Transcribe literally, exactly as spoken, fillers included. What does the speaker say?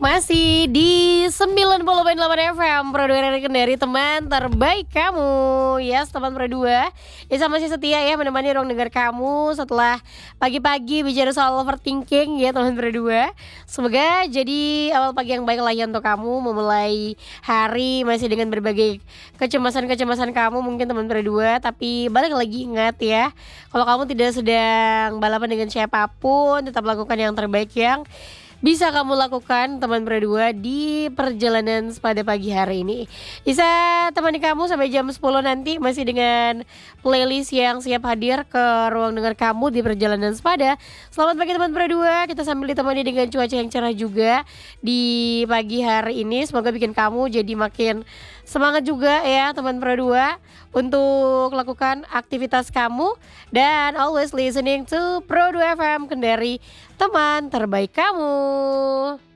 Masih di sembilan puluh koma delapan F M Pro dua R R Kendari, teman terbaik kamu. Yes, teman Pro dua yang masih setia ya menemani ruang dengar kamu setelah pagi-pagi bicara soal overthinking ya teman Pro dua. Semoga jadi awal pagi yang baik lah ya untuk kamu memulai hari masih dengan berbagai kecemasan-kecemasan kamu mungkin teman Pro dua. Tapi balik lagi ingat ya, kalau kamu tidak sedang balapan dengan siapapun, tetap lakukan yang terbaik yang bisa kamu lakukan teman Pro dua di perjalanan pada pagi hari ini. Bisa temani kamu sampai jam sepuluh nanti masih dengan playlist yang siap hadir ke ruang dengar kamu di perjalanan sepada. Selamat pagi teman Pro dua, kita sambil ditemani dengan cuaca yang cerah juga di pagi hari ini. Semoga bikin kamu jadi makin semangat juga ya teman Pro dua untuk lakukan aktivitas kamu. Dan always listening to Pro dua F M Kendari, teman terbaik kamu.